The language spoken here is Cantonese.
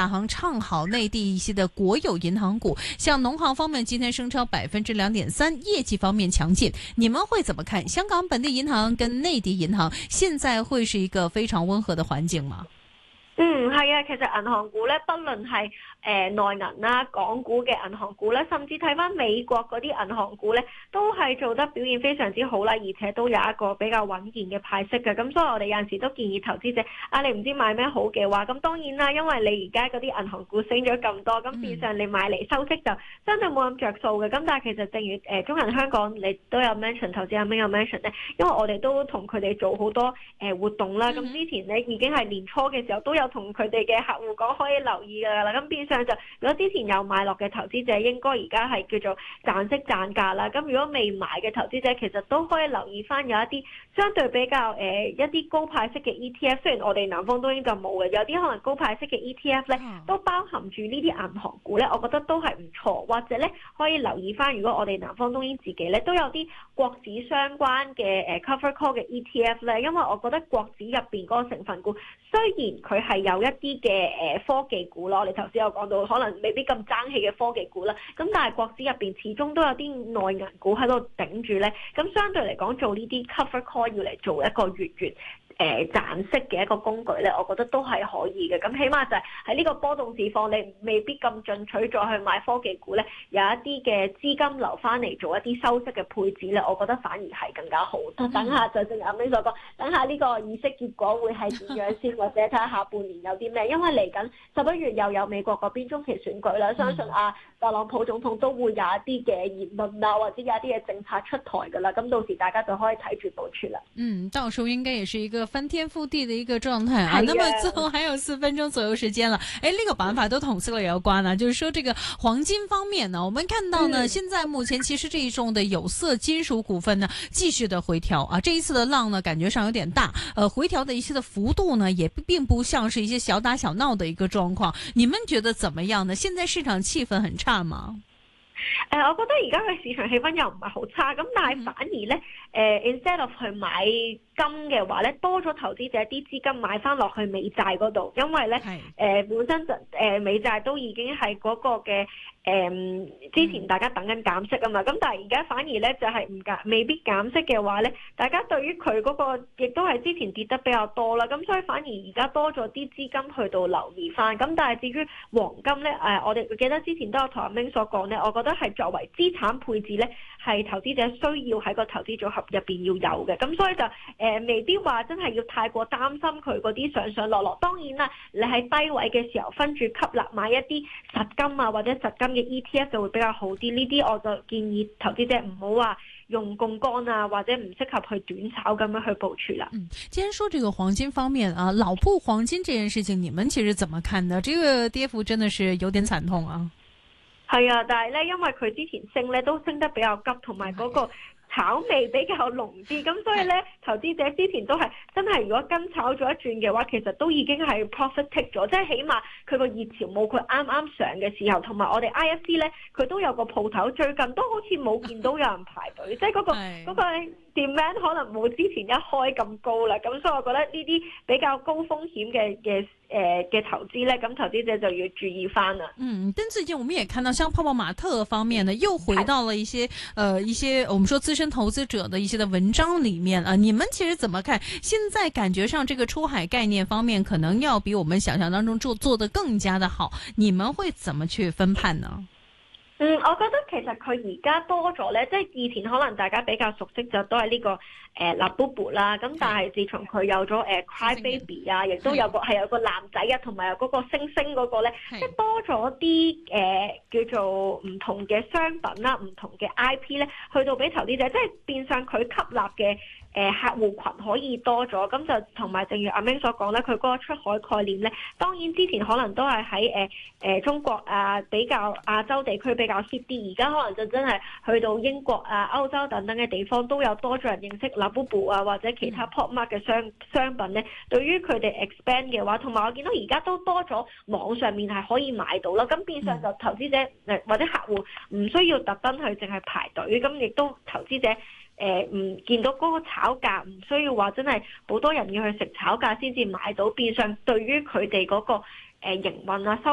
大行唱好內地一些的國有銀行股，像農行方面今天升超2.3%，業績方面強勁，你們會怎麼看？香港本地銀行跟內地銀行現在會是一個非常溫和的環境嗎？ 係啊，其實銀行股咧，不論係內銀啦、港股嘅銀行股咧，甚至睇翻美國嗰啲銀行股咧，都係做得表現非常之好啦，而且都有一個比較穩健嘅派息嘅。咁所以我哋有陣時都建議投資者，你唔知買咩好嘅話，咁當然啦，因為你而家嗰啲銀行股升咗咁多，咁變相你買嚟收息就相對冇咁着數嘅。咁但係其實正如中銀香港你都有 mention 投資阿明有 mention 咧，因為我哋都同佢哋做好多活動啦。咁之前咧已經係年初嘅時候都有同佢哋嘅客戶講可以留意㗎啦。咁變相就如果之前有買落嘅投資者，應該而家係叫做賺息賺價啦。咁如果未買嘅投資者，其實都可以留意翻有一啲相對比較一啲高派息嘅 ETF。雖然我哋南方東英就冇嘅，有啲可能高派息嘅 ETF 咧，都包含住呢啲銀行股咧，我覺得都係唔錯。或者咧可以留意翻，如果我哋南方東英自己咧都有啲國指相關嘅cover call 嘅 ETF 咧，因為我覺得國指入邊嗰個成分股，雖然佢係有一啲嘅科技股咯，我哋頭先有講到可能未必咁爭氣嘅科技股啦，咁但係國指入邊始終都有啲內銀股喺度頂住咧，咁相對嚟講做呢啲 cover call 要嚟做一個月賺息嘅一個工具咧，我覺得都係可以嘅。咁起碼就係喺呢個波動市況，你未必咁進取再去買科技股咧，有一啲嘅資金流翻嚟做一啲收息嘅配置咧，我覺得反而係更加好。等下就正如阿明所講，等下呢個議息結果會係點樣先，或者睇下下半年有啲咩，因為嚟緊11月又有美國嗰邊中期選舉啦，相信特朗普總統都會有一啲嘅言論啊，或者有一啲嘅政策出台㗎啦，咁到時大家就可以睇住部署啦。 到時候應該也是一個翻天覆地的一個狀態啊。那麼最後還有4分鐘左右時間了，呢個板塊都同息類有關啊，就是說這個黃金方面呢，我們看到呢，現在目前其實這一種的有色金屬股份呢，繼續的回調啊，這一次的浪呢，感覺上有點大，回調的一些的幅度呢，也並不像是一些小打小鬧的一個狀況。你們覺得怎麼樣呢？現在市場氣氛很差嗎？ 我覺得而家嘅市場氣氛又唔係好差，咁但係反而咧，instead of 去買金嘅話咧，多咗投資者啲資金買翻落去美債嗰度，因為咧本身就美債都已經係嗰個嘅之前大家等緊減息啊嘛，咁但係而家反而咧就係未必減息嘅話咧，大家對於佢嗰個亦都係之前跌得比較多啦，咁所以反而而家多咗啲資金去到留意翻，咁但係至於黃金咧，我哋記得之前都有同阿明所講咧，我覺得係作為資產配置咧，係投資者需要喺個投資組合入邊要有嘅，咁所以就未必話真係要太過擔心佢嗰啲上上落落。當然啦，你喺低位嘅時候分住吸納買一啲實金啊或者實金嘅 ETF 就會比較好啲。呢啲我就建議投資者唔好話用槓桿啊，或者唔適合去短炒咁樣去部署啦。 既然說這個黃金方面啊，老鋪黃金這件事情，你們其實怎麼看呢？這個跌幅真的是有點慘痛啊。 係啊，但係咧，因為佢之前升咧都升得比較急，同埋嗰個炒味比較濃啲，咁所以咧，投資者之前都係真係如果跟炒咗一轉嘅話，其實都已經係 profit take 咗，即係起碼佢個熱潮冇佢啱啱上嘅時候，同埋我哋 IFC 咧，佢都有個鋪頭，最近都好似冇見到有人排隊，即係嗰個 demand 可能冇之前一開咁高啦，咁所以我覺得呢啲比較高風險嘅投資咧，咁投資者就要注意翻啦。 但最近我們也看到，像泡泡瑪特方面呢，又回到了一些我們說資深投資者的一些的文章裡面啊。你們其實怎麼看？現在感覺上這個出海概念方面，可能要比我們想象當中做得更加的好。你們會怎麼去分判呢？ 我覺得其實佢而家多咗咧，即係以前可能大家比較熟悉就都係呢個Labubu 啦，咁但係自從佢有咗Cry Baby 啊，亦都有個男仔啊，同埋有嗰個星星嗰個咧，即係多咗啲叫做唔同嘅商品啦，唔同嘅 IP 咧，去到俾投資者，即係變相佢吸納嘅客戶群可以多咗，咁就同埋正如阿明所講咧，佢嗰個出海概念咧，當然之前可能都係喺中國啊比較亞洲地區比較 hit 啲，而家可能就真係去到英國啊、歐洲等等嘅地方都有多咗人認識 Labubu 啊或者其他 pop mark 嘅商品咧，對於佢哋 expand 嘅話，同埋我見到而家都多咗網上面係可以買到啦，咁變相就投資者或者客戶唔需要特登去淨係排隊，咁亦都投資者唔見到嗰個炒價，唔需要話真係好多人要去食炒價先至買到，變相對於佢哋嗰個營運啊收